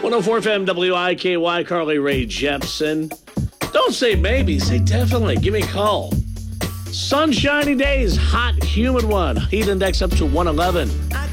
104 FM WIKY, Carly Rae Jepsen. Don't say maybe, say definitely. Give me a call. Sunshiny days, hot, humid one. Heat index up to 111.